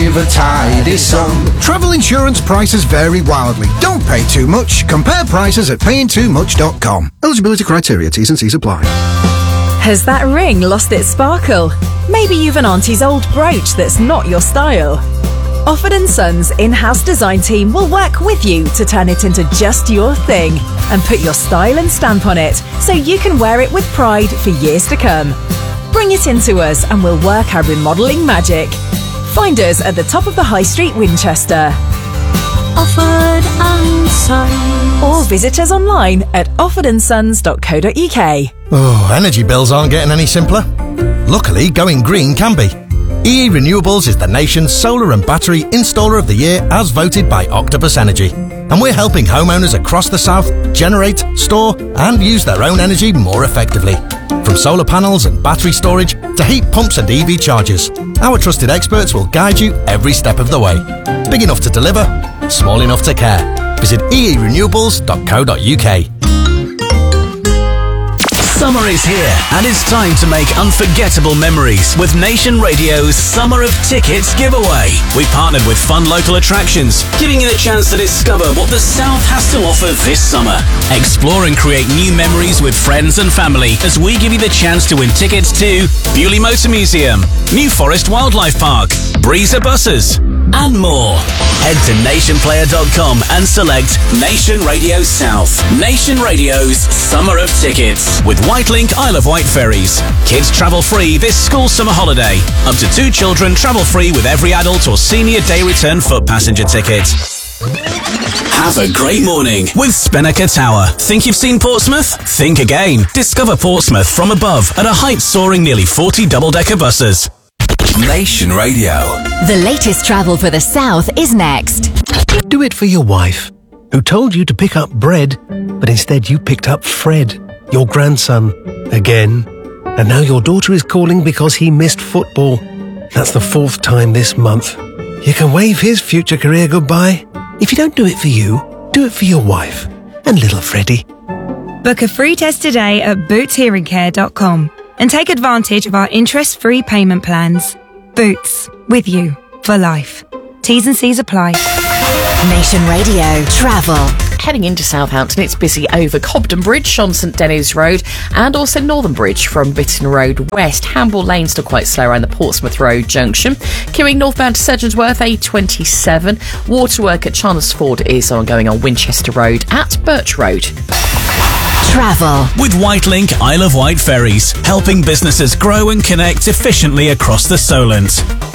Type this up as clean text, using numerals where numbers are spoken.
with a tidy sum. Travel insurance prices vary wildly. Don't pay too much. Compare prices at payingtoomuch.com. Eligibility criteria, T's and C's apply. Has that ring lost its sparkle? Maybe you've an auntie's old brooch that's not your style. Offord & Sons in-house design team will work with you to turn it into just your thing and put your style and stamp on it so you can wear it with pride for years to come. Bring it into us and we'll work our remodelling magic. Find us at the top of the High Street, Winchester. Offord & Sons. Or visit us online at offordandsons.co.uk. Oh, energy bills aren't getting any simpler. Luckily, going green can be. EE Renewables is the nation's solar and battery installer of the year as voted by Octopus Energy. And we're helping homeowners across the south generate, store and use their own energy more effectively. From solar panels and battery storage to heat pumps and EV chargers, our trusted experts will guide you every step of the way. Big enough to deliver, small enough to care. Visit eerenewables.co.uk. Summer is here, and it's time to make unforgettable memories with Nation Radio's Summer of Tickets giveaway. We partnered with fun local attractions, giving you the chance to discover what the South has to offer this summer. Explore and create new memories with friends and family as we give you the chance to win tickets to Bewley Motor Museum, New Forest Wildlife Park, Breezer Buses, and more. Head to nationplayer.com and select Nation Radio South. Nation Radio's Summer of Tickets with Whitelink Isle of Wight ferries. Kids travel free this school summer holiday. Up to 2 children travel free with every adult or senior day return foot passenger ticket. Have a great morning with Spinnaker Tower. Think you've seen Portsmouth? Think again. Discover Portsmouth from above at a height soaring nearly 40 double-decker buses. Nation Radio. The latest travel for the South is next. Do it for your wife, who told you to pick up bread, but instead you picked up Fred, your grandson, again. And now your daughter is calling because he missed football. That's the 4th time this month. You can wave his future career goodbye. If you don't do it for you, do it for your wife and little Freddie. Book a free test today at bootshearingcare.com and take advantage of our interest-free payment plans. Boots, with you for life. T's and C's apply. Nation Radio Travel. Heading into Southampton, it's busy over Cobden Bridge on St Denis Road and also Northern Bridge from Bitton Road West. Hamble Lane still quite slow around the Portsmouth Road junction. Queuing northbound to Surgeonsworth, A27. Waterwork at Chalmers-Ford is ongoing on Winchester Road at Birch Road. Travel with Whitelink Isle of Wight ferries, helping businesses grow and connect efficiently across the Solent.